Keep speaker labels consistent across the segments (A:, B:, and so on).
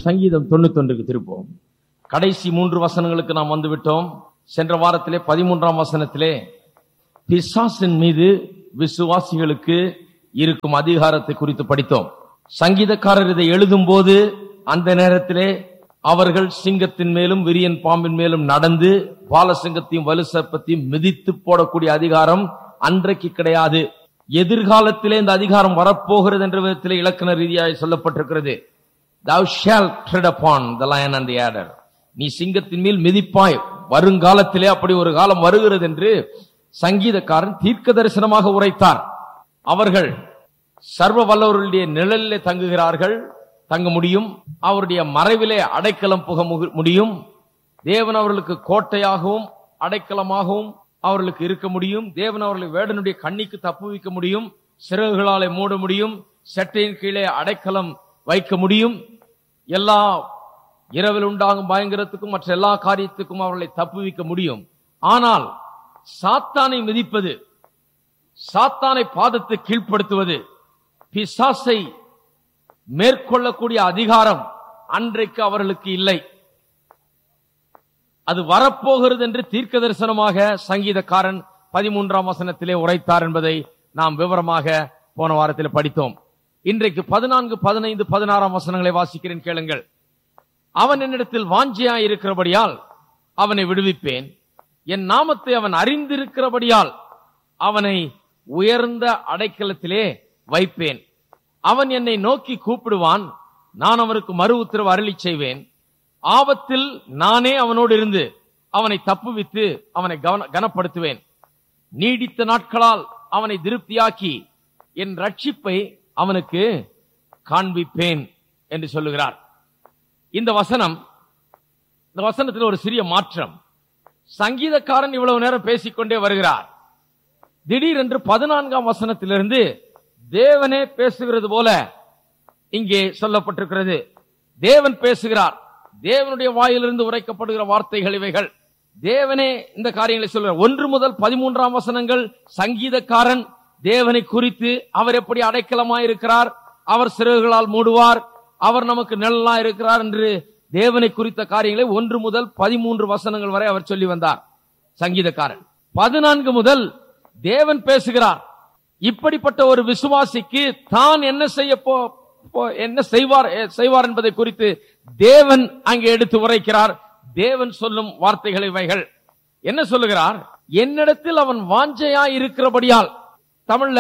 A: சங்கீதம் 91க்கு திருப்போம். கடைசி 3 வசனங்களுக்கு நாம் வந்துவிட்டோம். சென்ற வாரத்திலே 13ஆம் வசனத்திலே பிசாசின் மீது விசுவாசிகளுக்கு இருக்கும் அதிகாரத்தை குறித்து படித்தோம். சங்கீதக்காரர் இதை எழுதும் போது அந்த நேரத்திலே அவர்கள் சிங்கத்தின் மேலும் விரியன் பாம்பின் மேலும் நடந்து பாலசிங்கத்தையும் வலுசர்ப்பத்தையும் மிதித்து போடக்கூடிய அதிகாரம் அன்றைக்கு கிடையாது. எதிர்காலத்திலே இந்த அதிகாரம் வரப்போகிறது என்ற விதத்திலே இலக்கண ரீதியாக சொல்லப்பட்டிருக்கிறது. Thou shalt tread upon the lion and the adder. நீ சிங்கத்தின் மேல் மிதிப்பாய். வருங்காலத்திலே அப்படி ஒரு காலம் வருகிறது என்று சங்கீதக்காரன் தீர்க்க தரிசனமாக உரைத்தார். அவர்கள் சர்வ வல்லவருடைய நிழலிலே தங்குகிறார்கள், தங்க முடியும். அவருடைய மறைவிலே அடைக்கலம் புக முடியும். தேவன் அவர்களுக்கு கோட்டையாகவும் அடைக்கலமாகவும் அவர்களுக்கு இருக்க முடியும். தேவன் அவர்களை வேடனுடைய கண்ணிக்கு தப்புவிக்க முடியும். சிறகுகளாலே மூட முடியும். செட்டையின் கீழே அடைக்கலம் வைக்க முடியும். எல்லா இரவில் உண்டாகும் பயங்கரத்துக்கும் மற்ற எல்லா காரியத்துக்கும் அவர்களை தப்புவிக்க முடியும். ஆனால் சாத்தானை மிதிப்பது, சாத்தானை பாதத்தை கீழ்ப்படுத்துவது, பிசாசை மேற்கொள்ளக்கூடிய அதிகாரம் அன்றைக்கு அவர்களுக்கு இல்லை. அது வரப்போகிறது என்று தீர்க்க தரிசனமாக சங்கீதக்காரன் 13ஆம் வசனத்திலே உரைத்தார் என்பதை நாம் விவரமாக போன வாரத்தில் படித்தோம். இன்றைக்கு 14, 15, 16ஆம் வசனங்களை வாசிக்கிறேன், கேளுங்கள். அவன் என்னிடத்தில் வாஞ்சையாய் இருக்கிறபடியால் அவனை விடுவிப்பேன். என் நாமத்தை அவன் அறிந்திருக்கிறபடியால் அவனை உயர்ந்த அடைக்கலத்திலே வைப்பேன். அவன் என்னை நோக்கி கூப்பிடுவான், நான் அவனுக்கு மறு உத்தரவு அருளி செய்வேன். ஆபத்தில் நானே அவனோடு இருந்து அவனை தப்புவித்து அவனை கனப்படுத்துவேன். நீடித்த நாட்களால் அவனை திருப்தியாக்கி என் ரட்சிப்பை அவனுக்கு காண்பிப்பேன் என்று சொல்லுகிறார். இந்த வசனத்தில் ஒரு சிறிய மாற்றம். சங்கீதக்காரன் இவ்வளவு நேரம் பேசிக்கொண்டே வருகிறார். திடீரென்று 14ஆம் வசனத்திலிருந்து தேவனே பேசுகிறது போல இங்கே சொல்லப்பட்டிருக்கிறது. தேவன் பேசுகிறார். தேவனுடைய வாயிலிருந்து உரைக்கப்படுகிற வார்த்தைகள் இவைகள். தேவனே இந்த காரியங்களை சொல்கிறார். 1 முதல் 13ஆம் வசனங்கள் சங்கீதக்காரன் தேவனை குறித்து, அவர் எப்படி அடைக்கலமாயிருக்கிறார், அவர் சிறகுகளால் மூடுவார், அவர் நமக்கு நிழலா இருக்கிறார் என்று தேவனை குறித்த காரியங்களை 1 முதல் 13 வசனங்கள் வரை அவர் சொல்லி வந்தார் சங்கீதக்காரன். 14 முதல் தேவன் பேசுகிறார். இப்படிப்பட்ட ஒரு விசுவாசிக்கு தான் என்ன செய்வார் என்பதை குறித்து தேவன் அங்கே எடுத்து உரைக்கிறார். தேவன் சொல்லும் வார்த்தைகள் இவைகள். என்ன சொல்லுகிறார்? என்னிடத்தில் அவன் வாஞ்சையாய் இருக்கிறபடியால். தமிழ்ல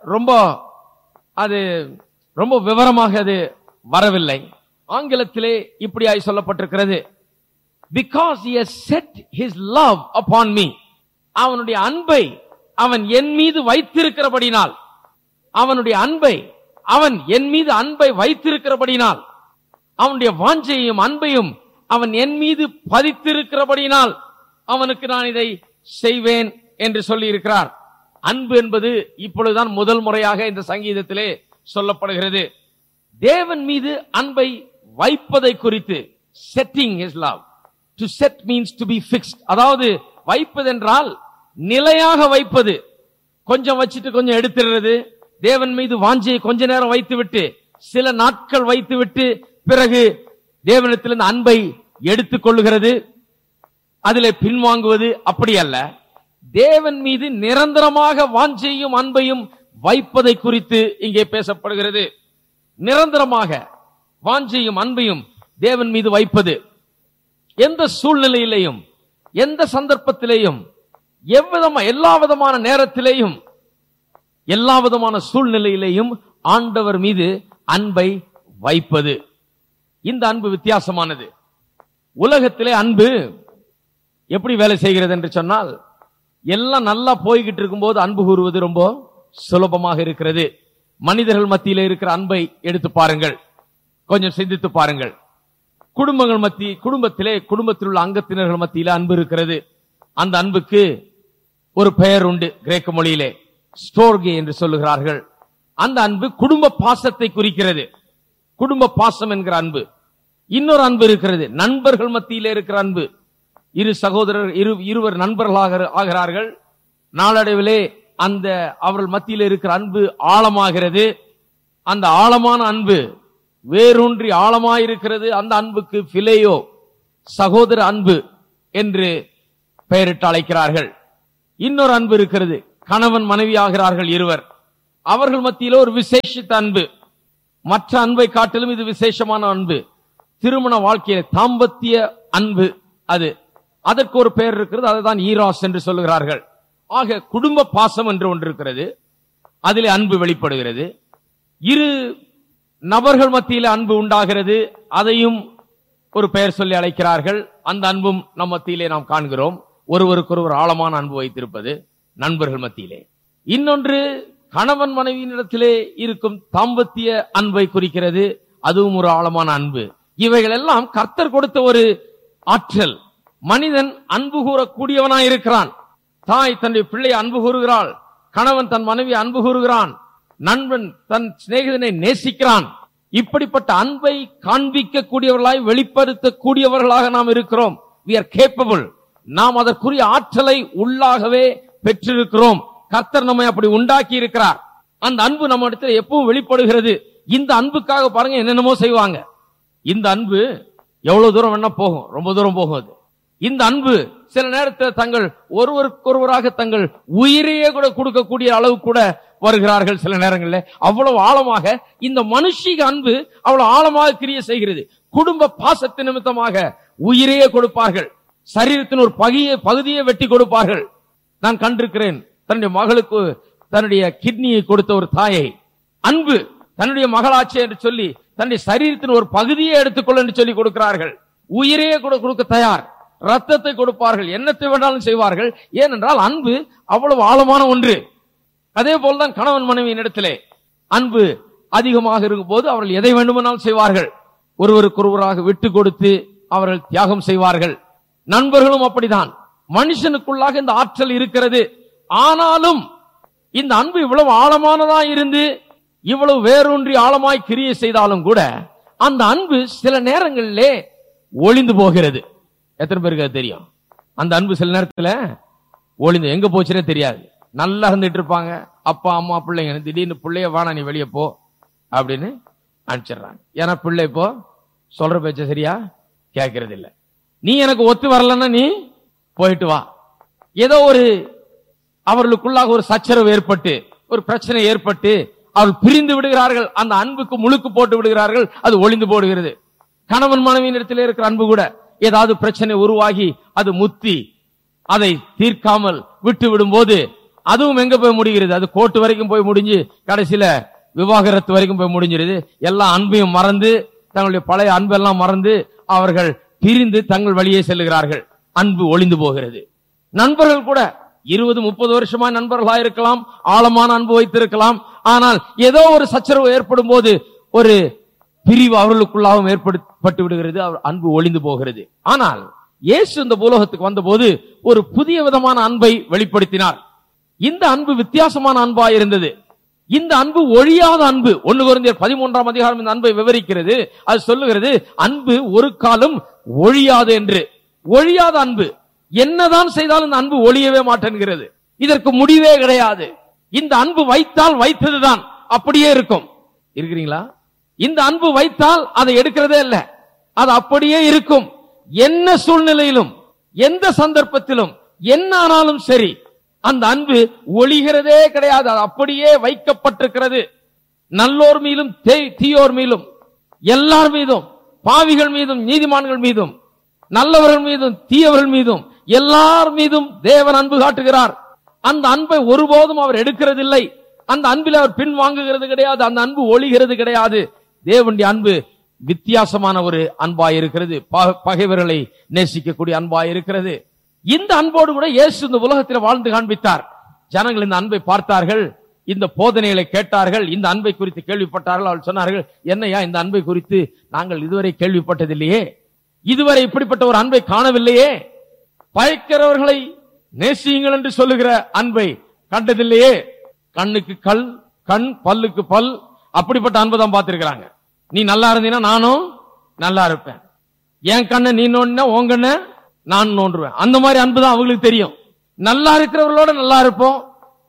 A: ரொம்ப விவரமாக அது வரவில்லை. ஆங்கிலத்திலே இப்படியாய் சொல்லப்பட்டிருக்கிறது. Because he has set his love upon me. அவனுடைய அன்பை அவன் என் மீது வைத்திருக்கிறபடினால், அவனுடைய அன்பை அவன் என் மீது அன்பை வைத்திருக்கிறபடினால், அவனுடைய வாஞ்சையும் அன்பையும் அவன் என் மீது பதித்திருக்கிறபடினால் அவனுக்கு நான் இதை செய்வேன் என்று சொல்லி இருக்கிறார். அன்பு என்பது இப்பொழுதுதான் முதல் முறையாக இந்த சங்கீதத்திலே சொல்லப்படுகிறது. தேவன் மீது அன்பை வைப்பதை குறித்து, setting his love. To set means to be fixed. அதாவது வைப்பதென்றால் நிலையாக வைப்பது. கொஞ்சம் வச்சிட்டு கொஞ்சம் எடுத்துறது. தேவன் மீது வாஞ்சையை கொஞ்ச நேரம் வைத்துவிட்டு சில நாட்கள் வைத்துவிட்டு பிறகு தேவனிடத்திலிருந்து அன்பை எடுத்துக் கொள்ளுகிறது, அதிலே பின்வாங்குவது அப்படி அல்ல. தேவன் மீது நிரந்தரமாக வாஞ்சையும் அன்பையும் வைப்பதை குறித்து இங்கே பேசப்படுகிறது. நிரந்தரமாக வாஞ்சையும் அன்பையும் தேவன் மீது வைப்பது. எந்த சூழ்நிலையிலேயும், எந்த சந்தர்ப்பத்திலேயும், எல்லா விதமான நேரத்திலேயும், எல்லா விதமான சூழ்நிலையிலேயும் ஆண்டவர் மீது அன்பை வைப்பது. இந்த அன்பு வித்தியாசமானது. உலகத்திலே அன்பு எப்படி வேலை செய்கிறது என்று சொன்னால், எல்லாம் நல்லா போய்கிட்டு இருக்கும்போது அன்பு கூறுவது ரொம்ப சுலபமாக இருக்கிறது. மனிதர்கள் மத்தியிலே இருக்கிற அன்பை எடுத்து பாருங்கள், கொஞ்சம் சிந்தித்து பாருங்கள். குடும்பத்தில் உள்ள அங்கத்தினர்கள் மத்தியிலே அன்பு இருக்கிறது. அந்த அன்புக்கு ஒரு பெயர் உண்டு, கிரேக்க மொழியிலே ஸ்டோர்கே என்று சொல்லுகிறார்கள். அந்த அன்பு குடும்ப பாசத்தை குறிக்கிறது. குடும்ப பாசம் என்கிற அன்பு. இன்னொரு அன்பு இருக்கிறது, நண்பர்கள் மத்தியிலே இருக்கிற அன்பு. இருவர் நண்பர்களாக ஆகிறார்கள். நாளடைவிலே அவர்கள் மத்தியில் இருக்கிற அன்பு ஆழமாகிறது. அந்த ஆழமான அன்பு வேரூன்றி ஆழமாயிருக்கிறது. அந்த அன்புக்கு பிலேயோ, சகோதர அன்பு என்று பெயரிட்டு அழைக்கிறார்கள். இன்னொரு அன்பு இருக்கிறது. கணவன் மனைவி ஆகிறார்கள் இருவர். அவர்கள் மத்தியில ஒரு விசேஷித்த அன்பு. மற்ற அன்பை காட்டிலும் இது விசேஷமான அன்பு. திருமண வாழ்க்கையில தாம்பத்திய அன்பு. அதற்கு ஒரு பெயர் இருக்கிறது. அதுதான் ஈராஸ் என்று சொல்லுகிறார்கள். ஆக குடும்ப பாசம் என்று ஒன்று இருக்கிறது. அதிலே அன்பு வெளிப்படுகிறது. இரு நபர்கள் மத்தியில அன்பு உண்டாகிறது. அதையும் ஒரு பெயர் சொல்லி அழைக்கிறார்கள். அந்த அன்பும் நம் மத்தியிலே நாம் காண்கிறோம். ஒருவருக்கொருவர் ஆழமான அன்பு வைத்திருப்பது நண்பர்கள் மத்தியிலே. இன்னொன்று கணவன் மனைவியினிடத்திலே இருக்கும் தாம்பத்திய அன்பை குறிக்கிறது. அதுவும் ஒரு ஆழமான அன்பு. இவைகள் எல்லாம் கர்த்தர் கொடுத்த ஒரு ஆற்றல். மனிதன் அன்பு கூறக்கூடியவனாய் இருக்கிறான். தாய் தன்னுடைய பிள்ளை அன்பு கூறுகிறாள். கணவன் தன் மனைவி அன்பு கூறுகிறான். நண்பன் தன் சிநேகிதனை நேசிக்கிறான். இப்படிப்பட்ட அன்பை காண்பிக்க கூடியவர்களாய், வெளிப்படுத்தக்கூடியவர்களாக நாம் இருக்கிறோம். we are capable. நாம் அதற்குரிய ஆற்றலை உள்ளாகவே பெற்றிருக்கிறோம். கர்த்தர் நம்மை அப்படி உண்டாக்கி இருக்கிறார். அந்த அன்பு நம்ம இடத்துல எப்பவும் வெளிப்படுகிறது. இந்த அன்புக்காக பாருங்க என்னென்னமோ செய்வாங்க. இந்த அன்பு எவ்வளவு தூரம் வேணா போகும், ரொம்ப தூரம் போகும். அது இந்த அன்பு சில நேரத்தில் தங்கள் ஒருவருக்கொருவராக தங்கள் உயிரையே கூட கொடுக்கக்கூடிய அளவு கூட வருகிறார்கள். சில நேரங்களில் அவ்வளவு ஆழமாக இந்த மனுஷிக அன்பு அவ்வளவு ஆழமாக கிரியை செய்கிறது. குடும்ப பாசத்தின் நிமித்தமாக உயிரையே கொடுப்பார்கள். சரீரத்தின் ஒரு பகுதியை வெட்டி கொடுப்பார்கள். நான் கண்டிருக்கிறேன். தன்னுடைய மகளுக்கு தன்னுடைய கிட்னியை கொடுத்த ஒரு தாயை, அன்பு தன்னுடைய மகளாட்சி என்று சொல்லி தன்னுடைய சரீரத்தின் ஒரு பகுதியை எடுத்துக்கொள்ள என்று சொல்லி கொடுக்கிறார்கள். உயிரையே கொடுக்க தயார். ரத்தத்தை கொடுப்பார்கள். என்னத்தை வேண்டாலும் செய்வார்கள். ஏனென்றால் அன்பு அவ்வளவு ஆழமான ஒன்று. அதே போல்தான் கணவன் மனைவியின் இடத்திலே அன்பு அதிகமாக இருக்கும் போது அவர்கள் எதை வேண்டுமானாலும் செய்வார்கள். ஒருவருக்கொருவராக விட்டு கொடுத்து அவர்கள் தியாகம் செய்வார்கள். நண்பர்களும் அப்படிதான். மனுஷனுக்குள்ளாக இந்த ஆற்றல் இருக்கிறது. ஆனாலும் இந்த அன்பு இவ்வளவு ஆழமானதா இருந்து இவ்வளவு வேரூன்றி ஆழமாய் கிரியை செய்தாலும் கூட அந்த அன்பு சில நேரங்களிலே ஒளிந்து போகிறது. எத்தனை பேருக்கு அது தெரியும்? அந்த அன்பு சில நேரத்துல ஒளிந்து எங்க போச்சுனே தெரியாது. நல்லா இருந்துட்டு இருப்பாங்க அப்பா அம்மா பிள்ளைங்க. திடீர்னு பிள்ளைய வானா நீ வெளியே போ அப்படின்னு அனுப்பிச்சிடுறாங்க. ஏன்னா பிள்ளை இப்போ சொல்ற பேச்ச சரியா கேட்கறது இல்ல. நீ எனக்கு ஒத்து வரலன்னா நீ போயிட்டு வா. ஏதோ ஒரு அவர்களுக்குள்ளாக ஒரு சச்சரவு ஏற்பட்டு ஒரு பிரச்சனை ஏற்பட்டு அவர்கள் பிரிந்து விடுகிறார்கள். அந்த அன்புக்கு முழுக்கு போட்டு விடுகிறார்கள். அது ஒளிந்து போடுகிறது. கணவன் மனைவியின் இடத்திலே இருக்கிற அன்பு கூட ஏதாவது பிரச்சனை உருவாகி அது முத்தி அதை தீர்க்காமல் விட்டு விடும் போது அதுவும் எங்க போய் முடிகிறது? அது கோர்ட்டு வரைக்கும் போய் முடிஞ்சு கடைசியில விவாகரத்து வரைக்கும் போய் முடிஞ்சிருது. எல்லா அன்பையும் மறந்து தங்களுடைய பழைய அன்பெல்லாம் மறந்து அவர்கள் பிரிந்து தங்கள் வழியே செல்லுகிறார்கள். அன்பு ஒளிந்து போகிறது. நண்பர்கள் கூட 20-30 வருஷமா நண்பர்களா இருக்கலாம். ஆழமான அன்பு வைத்திருக்கலாம். ஆனால் ஏதோ ஒரு சச்சரவு ஏற்படும் போது ஒரு பிரிவு அவர்களுக்குள்ளாகவும் ஏற்பட்டு விடுகிறது. அன்பு ஒளிந்து போகிறது. ஆனால் இயேசு இந்த பூலோகத்துக்கு வந்த போது ஒரு புதிய விதமான அன்பை வெளிப்படுத்தினார். இந்த அன்பு வித்தியாசமான அன்பா இருந்தது. இந்த அன்பு ஒழியாத அன்பு. 1 கொரிந்தியர் 13ஆம் அதிகாரம் இந்த அன்பை விவரிக்கிறது. அது சொல்லுகிறது அன்பு ஒரு காலம் ஒழியாது என்று. ஒழியாத அன்பு என்னதான் செய்தாலும் இந்த அன்பு ஒழியவே மாட்டேன்கிறது. இதற்கு முடிவே கிடையாது. இந்த அன்பு வைத்தால் வைத்ததுதான், அப்படியே இருக்கும். இருக்கிறீங்களா? இந்த அன்பு வைத்தால் அதை எடுக்கிறதே இல்ல, அது அப்படியே இருக்கும். என்ன சூழ்நிலையிலும் எந்த சந்தர்ப்பத்திலும் என்ன ஆனாலும் சரி அந்த அன்பு ஒளிகிறதே கிடையாது. அது அப்படியே வைக்கப்பட்டிருக்கிறது. நல்லோர் மீதும் தீயோர் மீதும் எல்லார் மீதும், பாவிகள் மீதும் நீதிமான்கள் மீதும், நல்லவர்கள் மீதும் தீயவர்கள் மீதும் எல்லார் மீதும் தேவன் அன்பு காட்டுகிறார். அந்த அன்பை ஒருபோதும் அவர் எடுக்கிறதில்லை. அந்த அன்பில் அவர் பின் வாங்குகிறது கிடையாது. அந்த அன்பு ஒளிகிறது கிடையாது. தேவனுடைய அன்பு வித்தியாசமான ஒரு அன்பாய் இருக்கிறது. பகைவர்களை நேசிக்கக்கூடிய அன்பாய் இருக்கிறது. இந்த அன்போடு கூட இயேசு இந்த உலகத்தில் வாழ்ந்து காண்பித்தார். ஜனங்கள் இந்த அன்பை பார்த்தார்கள், இந்த போதனைகளை கேட்டார்கள், இந்த அன்பை குறித்து கேள்விப்பட்டார்கள். அவர்கள் சொன்னார்கள், என்னையா இந்த அன்பை குறித்து நாங்கள் இதுவரை கேள்விப்பட்டதில்லையே, இதுவரை இப்படிப்பட்ட ஒரு அன்பை காணவில்லையே, பயக்கிறவர்களை நேசியுங்கள் என்று சொல்லுகிற அன்பை கண்டதில்லையே. கண்ணுக்கு கண், பல்லுக்கு பல், அப்படிப்பட்ட அன்பை தான் பார்த்திருக்கிறாங்க. நீ நல்லா இருந்தீங்கன்னா நானும் நல்லா இருப்பேன். என் கண்ணை நீ நோண்டினா உன் கண்ணை நான் நோண்டுவேன். அந்த மாதிரி அன்பு தான் அவங்களுக்கு தெரியும். நல்லா இருக்கிறவர்களோட நல்லா இருப்போம்,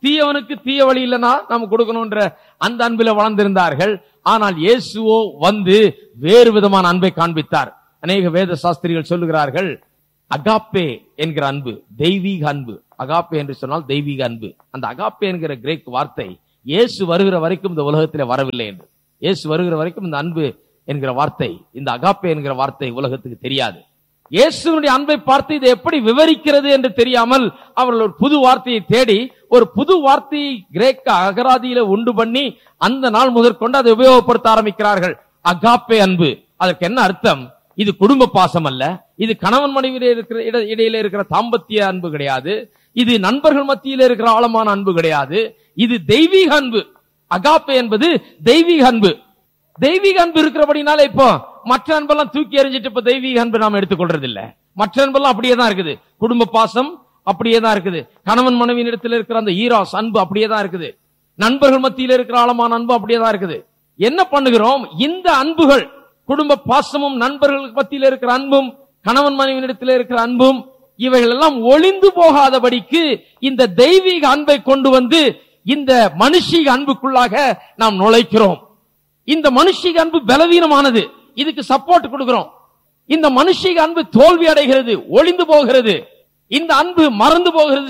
A: தீயவனுக்கு தீய வழி இல்லைன்னா நம்ம கொடுக்கணும்ன்ற அந்த அன்பில வளர்ந்திருந்தார்கள். ஆனால் இயேசுவோ வந்து வேறு விதமான அன்பை காண்பித்தார். அநேக வேத சாஸ்திரிகள் சொல்லுகிறார்கள், அகாப்பே என்கிற அன்பு தெய்வீக அன்பு. அகாப்பே என்று சொன்னால் தெய்வீக அன்பு. அந்த அகாப்பே என்கிற கிரேக் வார்த்தை இயேசு வருகிற வரைக்கும் இந்த உலகத்திலே வரவில்லை என்று. இயேசு வருகிற வரைக்கும் இந்த அன்பு என்கிற வார்த்தை, இந்த அகாப்பே என்கிற வார்த்தை உலகத்துக்கு தெரியாது. இயேசுனுடைய அன்பை பார்த்து இதை எப்படி விவரிக்கிறது என்று தெரியாமல் அவர்கள் ஒரு புது வார்த்தையை தேடி ஒரு புது வார்த்தையை கிரேக்க அகராதியில உண்டு பண்ணி அந்த நாள் முதற்கொண்டு அதை உபயோகப்படுத்த ஆரம்பிக்கிறார்கள். அகாப்பே அன்பு, அதற்கு என்ன அர்த்தம்? இது குடும்ப பாசம் அல்ல, இது கணவன் மனைவியில இருக்கிற இடையில இருக்கிற தாம்பத்திய அன்பு கிடையாது, இது நண்பர்கள் மத்தியில இருக்கிற ஆழமான அன்பு கிடையாது, இது தெய்வீக அன்பு. அகாப்பே என்பது தெய்வீக அன்பு. தெய்வீக அன்பு இருக்கிறபடினால இப்போ மற்ற அன்பெல்லாம் தூக்கி எறிஞ்சிட்டு இப்ப தெய்வீக அன்பு நாம எடுத்துக்கொள்றது இல்ல. மற்ற அன்பெல்லாம் அப்படியே தான் இருக்குது. குடும்ப பாசம் அப்படியே தான் இருக்குது. கணவன் மனைவியின் இடத்துல இருக்கிற அந்த ஈராஸ் அன்பு அப்படியே தான் இருக்குது. நண்பர்கள் மத்தியில இருக்கிற ஆழமான அன்பு அப்படியே தான் இருக்குது. என்ன பண்ணுகிறோம்? இந்த அன்புகள், குடும்ப பாசமும் நண்பர்களுக்கு மத்தியில இருக்கிற அன்பும் கணவன் மனைவியின் இடத்துல இருக்கிற அன்பும், இவைகள் எல்லாம் ஒளிந்து போகாதபடிக்கு இந்த தெய்வீக அன்பை கொண்டு வந்து இந்த மனுஷீக அன்புக்குள்ளாக நாம் நுழைக்கிறோம். இந்த மனுஷீக அன்பு பலவீனமானது, இதுக்கு சப்போர்ட் கொடுக்கிறோம். இந்த மனுஷீக அன்பு தோல்வி அடைகிறது, ஒளிந்து போகிறது. இந்த அன்பு மறந்து போகிறது.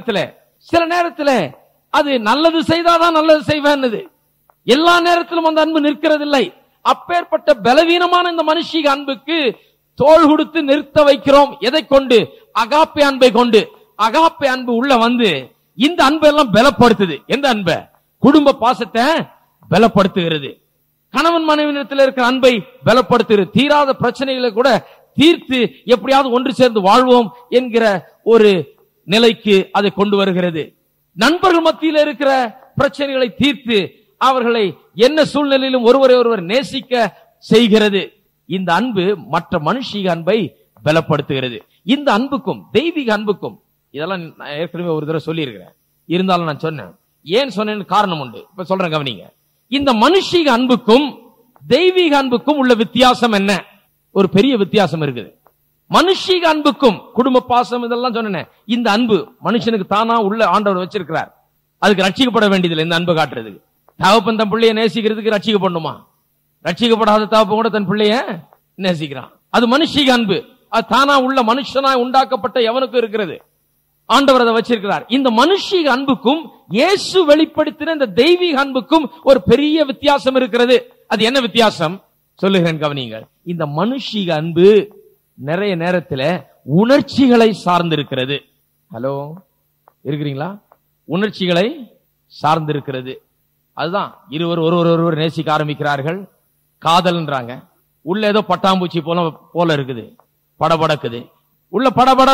A: சில நேரத்தில் அது நல்லது செய்தாதான் நல்லது செய்வேன். எல்லா நேரத்திலும் அந்த அன்பு நிற்கிறது இல்லை. அப்பேற்பட்ட பலவீனமான இந்த மனுஷீக அன்புக்கு தோள் கொடுத்து நிறுத்த வைக்கிறோம். எதை கொண்டு? அகாப்பே அன்பை கொண்டு. அகாப்பே அன்பு உள்ள வந்து இந்த அன்பை எல்லாம் பலப்படுத்துது. எந்த அன்பை? குடும்ப பாசத்தை பலப்படுத்துகிறது. கணவன் மனைவியிடத்தில் இருக்கிற அன்பை பலப்படுத்துகிறது. தீராத பிரச்சனைகளை கூட தீர்த்து எப்படியாவது ஒன்று சேர்ந்து வாழ்வோம் என்கிற ஒரு நிலைக்கு அதை கொண்டு வருகிறது. நண்பர்கள் மத்தியில் இருக்கிற பிரச்சனைகளை தீர்த்து அவர்களை என்ன சூழ்நிலையிலும் ஒருவரை ஒருவர் நேசிக்க செய்கிறது. இந்த அன்பு மற்ற மனுஷீக அன்பை பலப்படுத்துகிறது. இந்த அன்புக்கும் தெய்வீக அன்புக்கும், இதெல்லாம் நான் ஏற்கனவே ஒரு தடவை சொல்லி இருக்கிறேன், இருந்தாலும் நான் சொன்னேன். ஏன் சொன்னேன்னு காரணம் உண்டு. இப்ப சொல்றேன், கவனிங்க. இந்த மனுஷீக அன்புக்கும் தெய்வீக அன்புக்கும் உள்ள வித்தியாசம் என்ன? ஒரு பெரிய வித்தியாசம் இருக்குது. மனுஷீக அன்புக்கும் குடும்ப பாசம் இதெல்லாம் சொன்னேன். இந்த அன்பு மனுஷனுக்கு தானா உள்ள ஆண்டவர் வச்சிருக்கிறார். அதுக்கு ரட்சிக்கப்பட வேண்டியதில்லை. இந்த அன்பு காட்டுறதுக்கு தகப்பன் தன் பிள்ளைய நேசிக்கிறதுக்கு ரட்சிக்கப்படணுமா? ரட்சிக்கப்படாத தகப்பன் கூட தன் பிள்ளைய நேசிக்கிறான். அது மனுஷீக அன்பு. அது தானா உள்ள மனுஷனாய் உண்டாக்கப்பட்ட எவனுக்கும் இருக்கிறது. ஆண்டவர் அதை வச்சிருக்கிறார். இந்த மனுஷீக அன்புக்கும் இயேசு வெளிப்படுத்தின இந்த தெய்வீக அன்புக்கும் ஒரு பெரிய வித்தியாசம் இருக்கிறது. அது என்ன வித்தியாசம் சொல்லுகிறேன், கவனிங்கள். இந்த மனுஷீக அன்பு நிறைய நேரத்தில் உணர்ச்சிகளை சார்ந்திருக்கிறது. ஹலோ, இருக்கிறீங்களா? உணர்ச்சிகளை சார்ந்திருக்கிறது. அதுதான் இருவர் ஒருவர் நேசிக்க ஆரம்பிக்கிறார்கள், காதல்ன்றாங்க. உள்ள ஏதோ பட்டாம்பூச்சி போல இருக்குது, படபடக்குது. உள்ள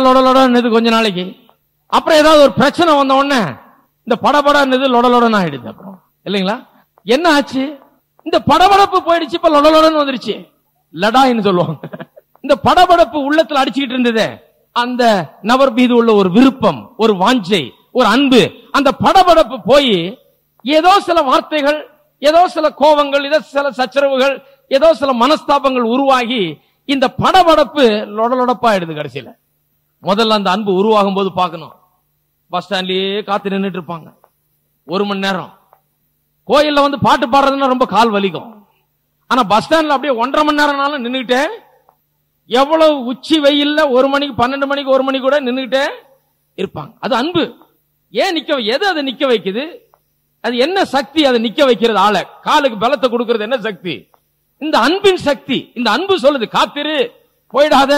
A: படபட கொஞ்ச நாளைக்கு அப்புறம் ஏதாவது ஒரு பிரச்சனை வந்த உடனே இந்த படபட லொடலொடன்னு ஆயிடுது. அப்புறம் இல்லைங்களா? என்ன ஆச்சு? இந்த படபடப்பு போயிடுச்சு, இப்ப லொடலொடன்னு வந்துருச்சு. லடான்னு சொல்லுவாங்க. இந்த படபடப்பு உள்ளத்துல அடிச்சுக்கிட்டு இருந்தது. அந்த நபர் மீது உள்ள ஒரு விருப்பம், ஒரு வாஞ்சை, ஒரு அன்பு, அந்த படபடப்பு போய் ஏதோ சில வார்த்தைகள், ஏதோ சில கோபங்கள், ஏதோ சில சச்சரவுகள், ஏதோ சில மனஸ்தாபங்கள் உருவாகி இந்த படபடப்பு லொடலொடப்பாயிடுது. கடைசியில முதல்ல அந்த அன்பு உருவாகும் போது பார்க்கணும், பஸ் ஸ்டாண்ட்லயே காத்து நின்றுட்டு இருப்பாங்க 1 மணி நேரம். கோயில்ல வந்து பாட்டு பாடுறதுன்னா ரொம்ப கால் வலிக்கும். ஆனா பஸ் ஸ்டாண்ட்ல அப்படியே 1.5 மணி நேரம்னாலும் நின்றுகிட்டே, எவ்வளவு உச்சி வெயில்ல 1 மணிக்கு 12 மணிக்கு 1 மணிக்கு கூட நின்றுகிட்டே இருப்பாங்க. அது அன்பு. ஏன் எது அதை நிக்க வைக்குது? அது என்ன சக்தி அதை நிக்க வைக்கிறது? ஆளை காலுக்கு பலத்தை கொடுக்கிறது என்ன சக்தி? இந்த அன்பின் சக்தி. இந்த அன்பு சொல்லுது, காத்திரு, போயிடாத.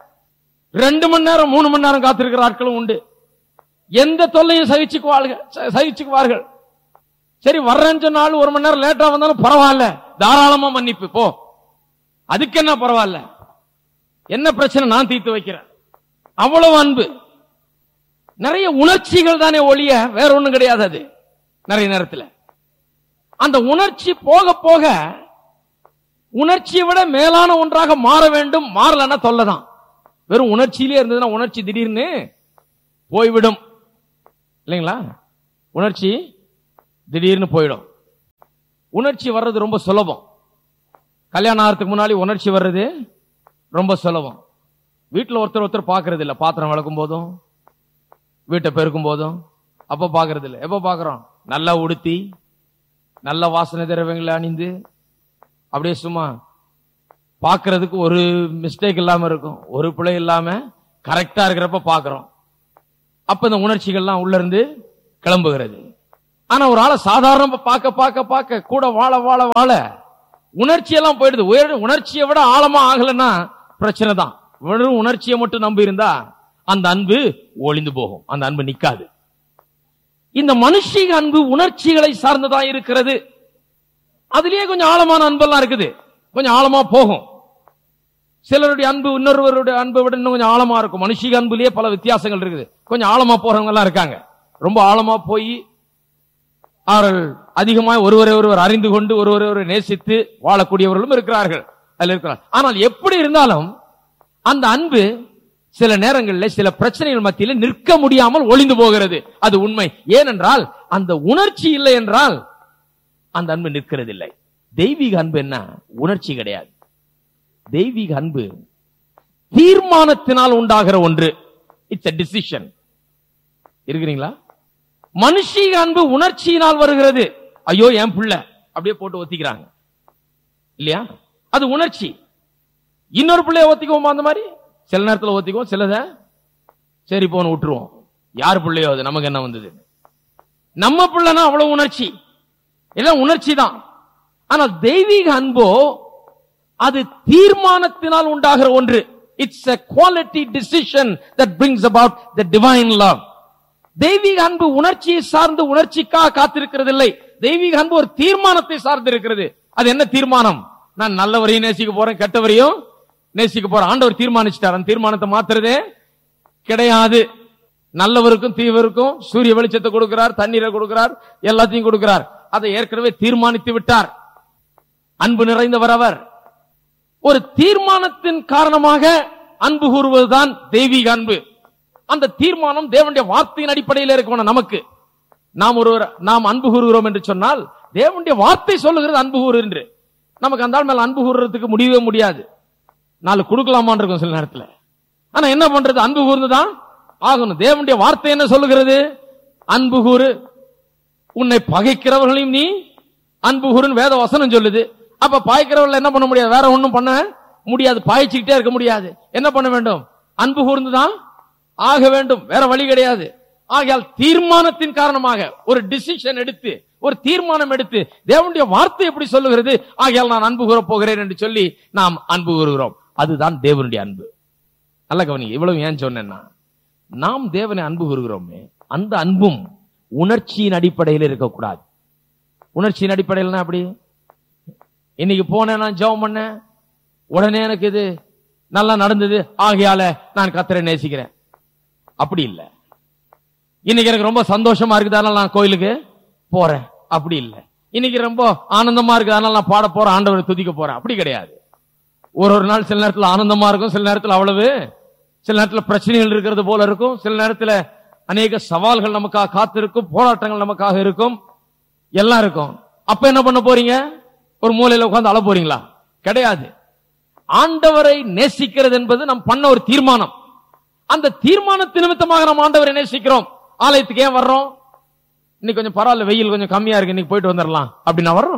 A: 2 மணி நேரம் 3 மணி நேரம் காத்திருக்கிற ஆட்களும் உண்டு. எந்த தொல்லையும் சகிச்சுக்குவார்கள். சரி, வர்றேன்னு சொன்னாலும் 1 மணி நேரம் லேட்டா வந்தாலும் பரவாயில்ல, தாராளமா மன்னிப்பு போ, அதுக்கு என்ன பரவாயில்ல, என்ன பிரச்சனை நான் தீர்த்து வைக்கிறேன். அவ்வளவு அன்பு. நிறைய உணர்ச்சிகள் தானே ஒழிய வேற ஒண்ணும் கிடையாது. அது நிறைய நேரத்தில் அந்த உணர்ச்சி போக போக உணர்ச்சியை விட மேலான ஒன்றாக மாற வேண்டும். மாறலன்னா தொல்லைதான். வெறும் உணர்ச்சியிலே இருந்ததுன்னா உணர்ச்சி திடீர்னு போய்விடும், இல்லைங்களா? உணர்ச்சி திடீர்னு போயிடும். உணர்ச்சி வர்றது ரொம்ப சுலபம். கல்யாணம் ஆகிறதுக்கு முன்னாடி உணர்ச்சி வர்றது ரொம்ப சுலபம். வீட்டில் ஒருத்தர் பார்க்கறது இல்லை. பாத்திரம் விளக்கும் போதும், வீட்டை பெருக்கும் போதும், அப்ப பாக்குறது இல்ல. எப்ப பாக்குறோம்? நல்லா உடுத்தி, நல்ல வாசனை திரவியங்களை அணிந்து, அப்படியே சும்மா பாக்குறதுக்கு ஒரு மிஸ்டேக் இல்லாம இருக்கும், ஒரு பிழை இல்லாம கரெக்டா இருக்கிறப்ப பாக்குறோம். அப்ப இந்த உணர்ச்சிகள்லாம் உள்ள இருந்து கிளம்புகிறது. ஆனா ஒரு ஆளை சாதாரண பார்க்க பார்க்க பார்க்க கூட வாழ வாழ வாழ உணர்ச்சி எல்லாம் போயிடுது. உணர்ச்சியை விட ஆழமா ஆகலன்னா பிரச்சனை தான். வெறும் உணர்ச்சியை மட்டும் நம்பி இருந்தா அந்த அன்பு ஒளிந்து போகும், அந்த அன்பு நிக்காது. இந்த மனுஷிக அன்பு உணர்ச்சிகளை சார்ந்ததா இருக்கிறது. அதுலயே கொஞ்சம் ஆழமான அன்பெல்லாம் இருக்குது, கொஞ்சம் ஆழமா போகும். சிலருடைய அன்பு இன்னொருவருடைய அன்பை விட இன்னும் கொஞ்சம் ஆழமா இருக்கும். மனுஷிக அன்புலயே பல வித்தியாசங்கள் இருக்குது. கொஞ்சம் ஆழமா போறவங்க எல்லாம் இருக்காங்க. ரொம்ப ஆழமா போய் அவர்கள் அதிகமாக ஒருவரை ஒருவர் அறிந்து கொண்டு ஒருவரை ஒருவர் நேசித்து வாழக்கூடியவர்களும் இருக்கிறார்கள். அதில் இருக்கிறார். ஆனால் எப்படி இருந்தாலும் அந்த அன்பு சில நேரங்களில் சில பிரச்சனைகள் மத்தியில் நிற்க முடியாமல் ஒளிந்து போகிறது. அது உண்மை. ஏனென்றால் அந்த உணர்ச்சி இல்லை என்றால் அந்த அன்பு நிற்கிறது இல்லை. தெய்வீக அன்பு என்ன? உணர்ச்சி கிடையாது. தெய்வீக அன்பு தீர்மானத்தினால் உண்டாகிற ஒன்று. It's a decision. இருக்கிறீங்களா? மனுஷீக அன்பு உணர்ச்சியினால் வருகிறது. ஐயோ என் பிள்ளை அப்படியே போட்டு ஒத்திக்கிறாங்க இல்லையா? அது உணர்ச்சி. இன்னொரு பிள்ளைய ஒத்திக்குவோமா? அந்த மாதிரி சில நேரத்தில் ஒத்திக்குவோம், சிலத சரி போன விட்டுருவோம். யார் பிள்ளையோ அது நமக்கு என்ன வந்தது? நம்ம பிள்ளைனா அவ்வளவு உணர்ச்சி, எல்லாம் உணர்ச்சி தான். ஆனால் தெய்வீக அன்போ அது தீர்மானத்தினால் உண்டாகிற ஒன்று. It's a quality decision that brings about the divine love. தெய்வீக அன்பு உணர்ச்சியை சார்ந்து உணர்ச்சிக்காக காத்திருக்கிறது இல்லை. தெய்வீக அன்பு ஒரு தீர்மானத்தை சார்ந்து இருக்கிறது. அது என்ன தீர்மானம்? நான் நல்லவரையும் நேசிக்க போறேன், கெட்டவரையும் நேசிக்க போறேன். ஆண்டவர் தீர்மானிச்சிட்டார். அந்த தீர்மானத்தை மாத்துறதே கிடையாது. நல்லவருக்கும் தீவருக்கும் சூரிய வெளிச்சத்தை கொடுக்கிறார், தண்ணீரை கொடுக்கிறார், எல்லாத்தையும் கொடுக்கிறார். அதை ஏற்கனவே தீர்மானித்து விட்டார். அன்பு நிறைந்தவர் அவர். ஒரு தீர்மானத்தின் காரணமாக அன்பு கூறுவதுதான் தெய்வீக அன்பு. அந்த தீர்மானம் தேவனுடைய வார்த்தையின் அடிப்படையில் இருக்கணும். நமக்கு நாம் அன்பு கூறுகிறோம் என்று சொன்னால் தேவனுடைய வார்த்தை சொல்லுகிறது அன்பு கூறு என்று. நமக்கு அந்த மேல அன்பு கூறுறதுக்கு முடியவே முடியாது. நாலு கொடுக்கலாமான் இருக்கும் சில நேரத்தில். ஆனா என்ன பண்றது? அன்பு கூர்ந்துதான் ஆகணும். தேவனுடைய வார்த்தை என்ன சொல்லுகிறது? அன்பு கூறு, உன்னை பகைக்கிறவர்களையும் நீ அன்பு கூறுன்னு வேத வசனம் சொல்லுது. அப்ப பாய்க்கிறவர்கள் என்ன பண்ண முடியாது? வேற ஒண்ணும் பண்ண முடியாது. பாய்ச்சிக்கிட்டே இருக்க முடியாது. என்ன பண்ண வேண்டும்? அன்பு கூர்ந்துதான் ஆக வேண்டும். வேற வழி கிடையாது. ஆகையால் தீர்மானத்தின் காரணமாக ஒரு டிசிஷன் எடுத்து, ஒரு தீர்மானம் எடுத்து, தேவனுடைய வார்த்தை எப்படி சொல்லுகிறது, ஆகையால் நான் அன்பு கூற போகிறேன் என்று சொல்லி நாம் அன்பு கூறுகிறோம். அதுதான் தேவனுடைய அன்பு. நல்ல கவனிங்க. இவ்வளவு ஏன் சொன்னேன்னா, நாம் தேவனை அன்பு கூறுகிறோமே, அந்த அன்பும் உணர்ச்சியின் அடிப்படையில் இருக்கக்கூடாது. உணர்ச்சியின் அடிப்படையில் அப்படி இன்னைக்கு போனேன், நான் ஜெபம் பண்ணேன், உடனே எனக்கு இது நல்லா நடந்தது, ஆகையால நான் கர்த்தரை நேசிக்கிறேன். அப்படி இல்லை. இன்னைக்கு எனக்கு ரொம்ப சந்தோஷமா இருக்குது, அதனால நான் கோயிலுக்கு போறேன். அப்படி இல்லை. இன்னைக்கு ரொம்ப ஆனந்தமா இருக்குது, அதனால நான் பாட போறேன், ஆண்டவரை துதிக்க போறேன். அப்படி கிடையாது. ஒரு நாள் சில நேரத்தில் ஆனந்தமா இருக்கும், சில நேரத்தில் அவ்வளவு, சில நேரத்தில் பிரச்சனைகள் இருக்கிறது போல இருக்கும், சில நேரத்தில் அநேக சவால்கள் நமக்காக காத்திருக்கும், போராட்டங்கள் நமக்காக இருக்கும், எல்லாம் இருக்கும். அப்ப என்ன பண்ண போறீங்க? ஒரு மூலையில உட்கார்ந்து அழ போறீங்களா? கிடையாது. ஆண்டவரை நேசிக்கிறது என்பது நாம் பண்ண ஒரு தீர்மானம். அந்த தீர்மானத்தின் நிமித்தமாக நாம் ஆண்டவரை நேசிக்கிறோம். ஆலயத்துக்கு ஏன் வர்றோம்? இன்னைக்கு கொஞ்சம் பரவாயில்ல, வெயில் கொஞ்சம் கம்மியா இருக்கு, இன்னைக்கு போயிட்டு வந்துடலாம் அப்படின்னா வர்றோம்.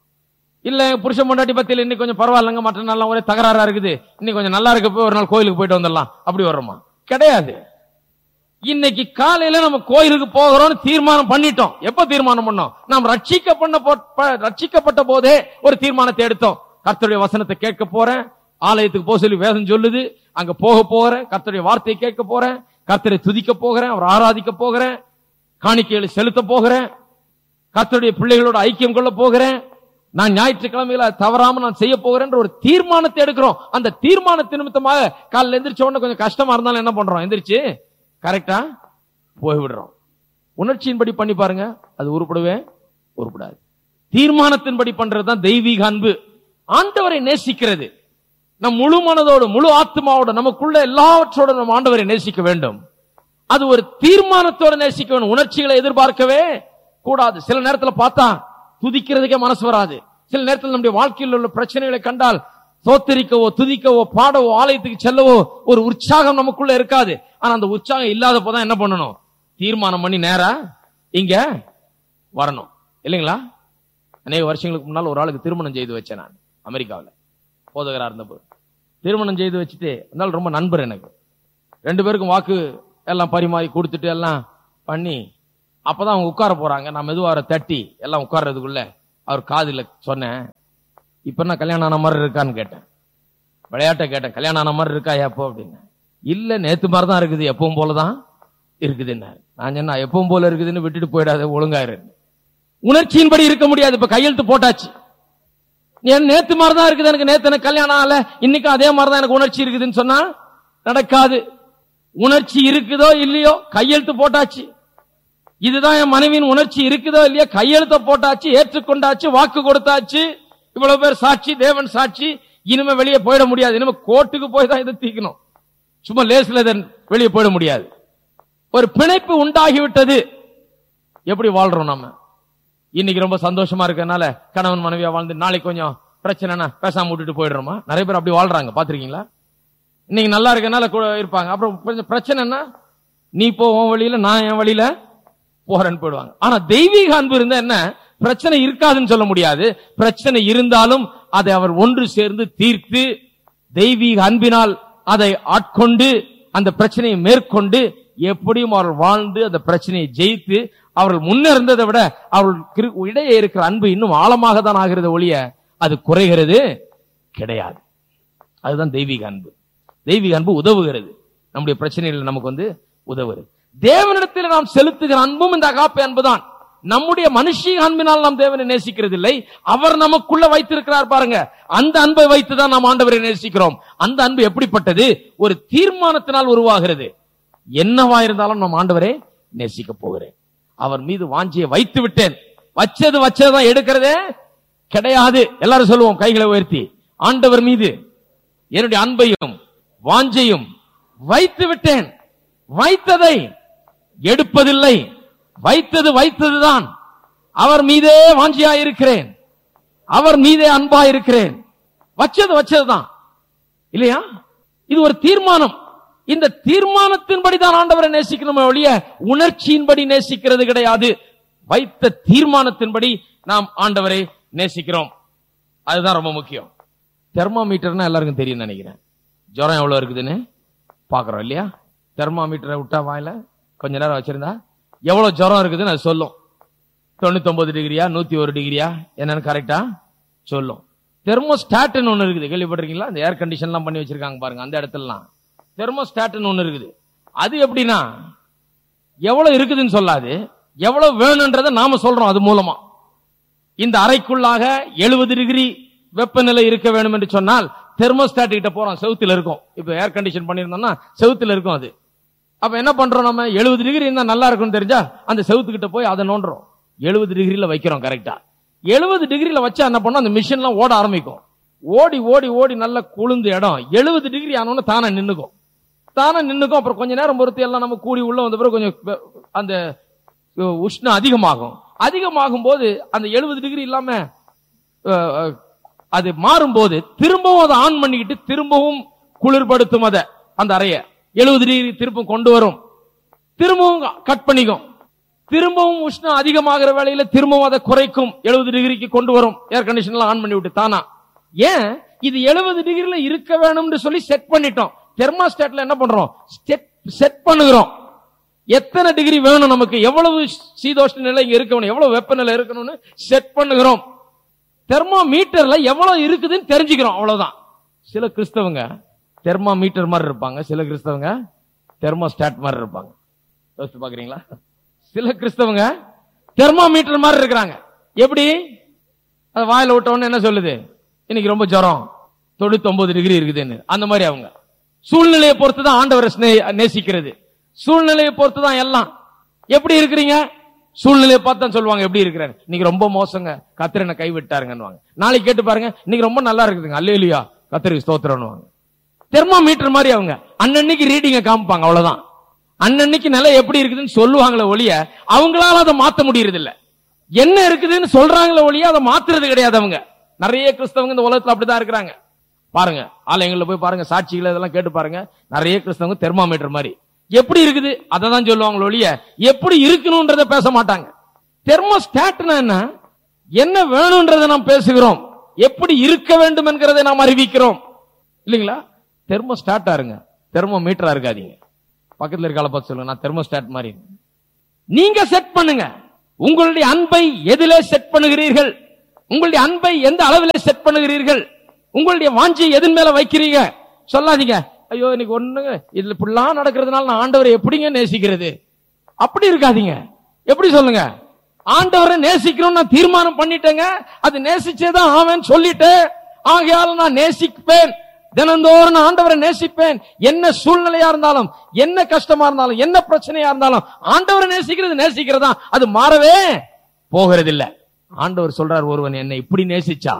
A: இல்ல புருஷன் பொண்டாட்டி பத்தியில இன்னைக்கு கொஞ்சம் பரவாயில்லங்க, மற்ற நாள் ஒரே தகராறா இருக்குது, இன்னைக்கு கொஞ்சம் நல்லா இருக்க போய் ஒரு நாள் கோயிலுக்கு போயிட்டு வந்துடலாம் அப்படி வர்றோமா? கிடையாது. இன்னைக்கு காலையில நம்ம கோயிலுக்கு போகிறோம்னு தீர்மானம் பண்ணிட்டோம். எப்ப தீர்மானம் பண்ணோம்? நாம் ரட்சிக்கப்பட்ட போதே ஒரு தீர்மானத்தை எடுத்தோம். கர்த்தருடைய வசனத்தை கேட்க போறேன், ஆலயத்துக்கு போக சொல்லி வேதம் சொல்லுது, அங்க போக போறேன், கர்த்தருடைய வார்த்தையை கேட்க போறேன், கர்த்தரை துதிக்க போகிறேன், அவர் ஆராதிக்க போகிறேன், காணிக்கைகளை செலுத்த போகிறேன், கர்த்தருடைய பிள்ளைகளோட ஐக்கியம் கொள்ள போகிறேன், நான் ஞாயிற்றுக்கிழமையில தவறாம நான் செய்ய போகிறேன் ஒரு தீர்மானத்தை எடுக்கிறோம். அந்த தீர்மானத்தின் நிமித்தமாக காலையில் எந்திரிச்ச உடனே கொஞ்சம் கஷ்டமா இருந்தாலும் என்ன பண்றோம்? எந்திரிச்சு கரெக்டா போய்விடுறோம். உணர்ச்சியின்படி பண்ணி பாருங்க, அது உருப்படாது. தீர்மானத்தின்படி பண்றதுதான் தெய்வீக அன்பு. ஆண்டவரை நேசிக்கிறது நம் முழு மனதோடு முழு ஆத்மாவோட நமக்குள்ள எல்லாவற்றோட நம்ம ஆண்டவரை நேசிக்க வேண்டும். அது ஒரு தீர்மானத்தோட நேசிக்க வேண்டும். உணர்ச்சிகளை எதிர்பார்க்கவே கூடாது. சில நேரத்தில் பார்த்தா துதிக்கிறதுக்கே மனசு வராது. சில நேரத்தில் நம்முடைய வாழ்க்கையில் உள்ள பிரச்சனைகளை கண்டால் தோத்தரிக்கவோ துதிக்கவோ பாடவோ ஆலயத்துக்கு செல்லவோ ஒரு உற்சாகம் நமக்குள்ள இருக்காது. ஆனா அந்த உற்சாகம் இல்லாத போதான் என்ன பண்ணணும்? தீர்மானம் பண்ணி நேரா இங்க வரணும் இல்லைங்களா? அநேக வருஷங்களுக்கு முன்னால் ஒரு ஆளுக்கு திருமணம் செய்து வச்சேன். நான் அமெரிக்காவில் போதகரா இருந்தபோது திருமணம் செய்து வச்சுட்டு அதனால ரொம்ப நண்பர் எனக்கு. 2 பேருக்கும் வாக்கு எல்லாம் பரிமாறி கொடுத்துட்டு எல்லாம் பண்ணி அப்பதான் அவங்க உட்கார போறாங்க. நான் மெதுவார தட்டி எல்லாம் உட்கார்றதுக்குள்ள அவர் காதுல சொன்னேன், இப்ப நான் கல்யாணம் ஆன மாதிரி இருக்கான்னு கேட்டேன். விளையாட்ட கேட்டேன், கல்யாணம் ஆன மாதிரி இருக்கா எப்போ அப்படின்னு. இல்ல நேத்து மாதிரி தான் இருக்குது, எப்பவும் போலதான் இருக்குதுன்னு. நான் சொன்னா எப்பவும் போல இருக்குதுன்னு விட்டுட்டு போயிடாத, ஒழுங்காயிரு. உணர்ச்சியின்படி இருக்க முடியாது. இப்ப கையெழுத்து போட்டாச்சு. நேத்து மாதிரிதான் இருக்குது, எனக்கு நேத்து எனக்கு கல்யாணம் ஆகல, இன்னைக்கு அதே மாதிரிதான் எனக்கு உணர்ச்சி இருக்குதுன்னு சொன்னா நடக்காது. உணர்ச்சி இருக்குதோ இல்லையோ கையெழுத்து போட்டாச்சு. இதுதான் என் மனைவியின் உணர்ச்சி இருக்குதோ இல்லையோ கையெழுத்த போட்டாச்சு, ஏற்றுக்கொண்டாச்சு, வாக்கு கொடுத்தாச்சு. இவ்வளவு பேர் சாட்சி, தேவன் சாட்சி. இனிமே வெளியே போயிட முடியாது. இனிமே கோர்ட்டுக்கு போய் தான் இதை தீக்கணும். சும்மா லேஸ்ல வெளியே போயிட முடியாது. ஒரு பிணைப்பு உண்டாகிவிட்டது. எப்படி வாழ்றோம் நம்ம? இன்னைக்கு ரொம்ப சந்தோஷமா இருக்கனால கணவன் மனைவியா வாழ்ந்து நாளைக்கு கொஞ்சம் பிரச்சனைனா பேசாம விட்டுட்டு போயிடுறோமா? நிறைய பேர் அப்படி வாழ்றாங்க, பாத்திருக்கீங்களா? இன்னைக்கு நல்லா இருக்கனால இருப்பாங்க, அப்புறம் கொஞ்சம் பிரச்சனைனா நீ போ உன் வழியில, நான் என் வழியில போறேன்னு போயிடுவாங்க. ஆனா தெய்வீக அன்பு இருந்தா என்ன? பிரச்சனை இருக்காதுன்னு சொல்ல முடியாது. பிரச்சனை இருந்தாலும் அதை அவர் ஒன்று சேர்ந்து தீர்த்து தெய்வீக அன்பினால் அதை ஆட்கொண்டு அந்த பிரச்சனையை மேற்கொண்டு எப்படியும் அவர்கள் வாழ்ந்து அந்த பிரச்சனையை ஜெயித்து அவர்கள் முன்னிருந்ததை விட அவர்கள் இடையே இருக்கிற அன்பு இன்னும் ஆழமாக தான் ஆகிறது ஒழிய அது குறைகிறது கிடையாது. அதுதான் தெய்வீக அன்பு. தெய்வீக அன்பு உதவுகிறது, நம்முடைய பிரச்சனைகள் நமக்கு உதவுகிறது. தேவனிடத்தில் நாம் செலுத்துகிற அன்பும் இந்த அகாப்பை அன்புதான். நம்முடைய மனுஷீக அன்பினால் நாம் தேவனை நேசிக்கிறது இல்லை, அவர் நமக்குள்ள வைத்திருக்கிறார் பாருங்க. அந்த அன்பை வைத்துதான் நாம் ஆண்டவரை நேசிக்கிறோம். அந்த அன்பு எப்படிப்பட்டது? ஒரு தீர்மானத்தினால் உருவாகிறது. என்னவா இருந்தாலும் நாம் ஆண்டவரை நேசிக்க போகிறேன். அவர் மீது வாஞ்சியை வைத்து விட்டேன். வச்சதுதான் எடுக்கிறதே கிடையாது. எல்லாரும் சொல்லுவோம் கைகளை உயர்த்தி, ஆண்டவர் மீது என்னுடைய அன்பையும் வாஞ்சையும் வைத்து விட்டேன். வைத்ததை எடுப்பதில்லை, வைத்ததுதான். அவர் மீதே வாஞ்சியா இருக்கிறேன், அவர் மீதே அன்பா இருக்கிறேன். வச்சதுதான் இல்லையா? இது ஒரு தீர்மானம். இந்த தீர்மானத்தின்படி தான் ஆண்டவரை நேசிக்கணும் ஒழிய உணர்ச்சியின்படி நேசிக்கிறது கிடையாது. வைத்த தீர்மானத்தின்படி நாம் ஆண்டவரை நேசிக்கிறோம். அதுதான் ரொம்ப முக்கியம். தெர்மாமீட்டர்னா எல்லாருக்கும் தெரியும் நினைக்கிறேன். ஜுரம் எவ்வளவு இருக்குதுன்னு பாக்குறோம் இல்லையா? தெர்மாமீட்டரை விட்டா வாயில கொஞ்ச நேரம் வச்சிருந்தா எவ்வளவு ஜுரம் இருக்குதுன்னு அது சொல்லும். 99 டிகிரியா 101 டிகிரியா என்னன்னு கரெக்டா சொல்லும். தெர்மோஸ்டாட்னு ஒண்ணு இருக்குது, கேள்விப்பட்டிருக்கீங்களா? இந்த ஏர் கண்டிஷன் எல்லாம் பண்ணி வச்சிருக்காங்க பாருங்க, அந்த இடத்துலலாம் தெர்மோஸ்டாட்னு ஒண்ணு இருக்குது. அது எப்படின்னா எவ்வளவு இருக்குதுன்னு சொல்லாது, எவ்வளவு வேணும்ன்றதை நாம சொல்றோம். அது மூலமா இந்த அறைக்குள்ளாக 70 டிகிரி வெப்பநிலை இருக்க வேண்டும் என்று சொன்னால் தெர்மோஸ்டாட் கிட்ட போறோம், செவுத்துல இருக்கும். இப்ப ஏர் கண்டிஷன் பண்ணிருந்தோம்னா செவுத்துல இருக்கும். அது அப்ப என்ன பண்றோம்? நம்ம 70 டிகிரி இருந்தா நல்லா இருக்கும்னு தெரிஞ்சா அந்த செவுத்துக்கிட்ட போய் அதை நோண்டுறோம். 70 டிகிரில வைக்கிறோம். கரெக்டா 70 டிகிரில வச்சா என்ன பண்ணோம்? அந்த மிஷின் எல்லாம் ஓட ஆரம்பிக்கும். ஓடி ஓடி ஓடி நல்ல குளிர்ந்த இடம் 70 டிகிரி ஆனோன்னு தானே நின்னுக்கும். அப்புறம் கொஞ்ச நேரம் பொறுத்து எல்லாம் நம்ம கூடி உள்ள வந்த பிறகு கொஞ்சம் அந்த உஷ்ணம் அதிகமாகும் போது அந்த 70 டிகிரி இல்லாம அது மாறும் போது திரும்பவும் அதை ஆன் பண்ணிக்கிட்டு திரும்பவும் குளிர்படுத்தும். அதை அந்த அறைய 70 டிகிரி திரும்ப கொண்டு வரும், திரும்பவும் கட் பண்ணிக்கும், திரும்பவும் உஷ்ணம் அதிகமாகிற வேளையில திரும்பவும் அதை குறைக்கும், 70 டிகிரிக்கு கொண்டு வரும். ஏர் கண்டிஷன் ஆன் பண்ணி விட்டு தானா. ஏன்? இது 70 டிகிரில இருக்க வேணும்னு சொல்லி செட் பண்ணிட்டோம். தெர்மாஸ்டாட்ல என்ன பண்றோம்? செட் பண்ணுகிறோம். எத்தனை டிகிரி வேணும் நமக்கு, எவ்வளவு சீதோஷ்ண நிலை இங்க இருக்கணும், எவ்வளவு வெப்பநிலை இருக்கணும்னு செட் பண்ணுகிறோம். தெர்மோமீட்டர்ல எவ்வளவு இருக்குதுன்னு தெரிஞ்சுக்கிறோம், அவ்வளவுதான். சில கிறிஸ்தவங்க தெர்மோமீட்டர் மாதிரி இருப்பாங்க, சில கிறிஸ்தவங்க தெர்மோஸ்டாட் மாதிரி இருப்பாங்க. யோசிச்சு பாக்குறீங்களா? சில கிறிஸ்தவங்க தெர்மோமீட்டர் மாதிரி இருக்கிறாங்க. எப்படி? அது வாயில விட்ட உடனே என்ன சொல்லுது? இன்னைக்கு ரொம்ப ஜுரம் 99 டிகிரி இருக்குதுன்னு. அந்த மாதிரி அவங்க சூழ்நிலையை பொறுத்து தான் ஆண்டவரை நேசிக்கிறது. சூழ்நிலையை பொறுத்து தான் எல்லாம். எப்படி இருக்கிறீங்க? சூழ்நிலையை பார்த்து தான் சொல்லுவாங்க எப்படி இருக்கிறாங்க. இன்னைக்கு ரொம்ப மோசங்க, கர்த்தர் என்ன கைவிட்டாருங்க. நாளைக்கு கேட்டு பாருங்க, இன்னைக்கு ரொம்ப நல்லா இருக்குதுங்க, அல்லேலூயா கர்த்தருக்கு ஸ்தோத்திரம். தெர்மோமீட்டர் மாதிரி அவங்க அன்னன்னைக்கு ரீடிங்க காமிப்பாங்க, அவ்வளவுதான். அன்னன்னைக்கு நிலை எப்படி இருக்குதுன்னு சொல்லுவாங்களே ஒழிய அவங்களால அதை மாத்த முடியறது இல்ல. என்ன இருக்குதுன்னு சொல்றாங்களே ஒழிய அதை மாத்துறது கிடையாது. அவங்க நிறைய கிறிஸ்தவங்க இந்த உலகத்துல அப்படிதான் இருக்கிறாங்க. பாருங்க, ஆலயங்கள்ல போய் பாருங்க, சாட்சிகளை இதெல்லாம் கேட்டு பாருங்க. நிறைய கிறிஸ்தவங்க தெர்மோமீட்டர் மாதிரி எப்படி இருக்குது அதை தான் சொல்லுவாங்க ஒழிய எப்படி இருக்கணும்ன்றத பேச மாட்டாங்க. தெர்மோஸ்டாட்னா என்ன வேணும்ன்றதை நாம் பேசுகிறோம், எப்படி இருக்க வேண்டும் என்கிறதை நாம் அறிவிக்கிறோம் இல்லைங்களா? தெர்மோஸ்டாட்டா இருங்க, தெர்மோமீட்டரா இருக்காதீங்க. பக்கத்தில் இருக்கால பார்த்து சொல்லுங்க, நான் தெர்மோஸ்டாட் மாதிரி. நீங்க செட் பண்ணுங்க. உங்களுடைய அன்பை எதிலே செட் பண்ணுகிறீர்கள்? உங்களுடைய அன்பை எந்த அளவிலே செட் பண்ணுகிறீர்கள்? உங்களுடைய வாஞ்சி எதன் மேல வைக்கிறீங்க? சொல்லாதீங்க, ஐயோ இன்னைக்கு ஒண்ணுங்க இதுல இப்படிலாம் நடக்கிறதுனால நான் ஆண்டவரை எப்படிங்க நேசிக்கிறது, அப்படி இருக்காதீங்க. எப்படி சொல்லுங்க, ஆண்டவரை நேசிக்கணும்னு நான் தீர்மானம் பண்ணிட்டேங்க, அது நேசிச்சேதான் ஆவேன் சொல்லிட்டேன், ஆகையால நான் நேசிப்பேன், தினந்தோறும் நான் ஆண்டவரை நேசிப்பேன். என்ன சூழ்நிலையா இருந்தாலும், என்ன கஷ்டமா இருந்தாலும், என்ன பிரச்சனையா இருந்தாலும் ஆண்டவரை நேசிக்கிறதா, அது மாறவே போகிறது இல்ல. ஆண்டவர் சொல்றார், ஒருவன் என்னை இப்படி நேசிச்சா,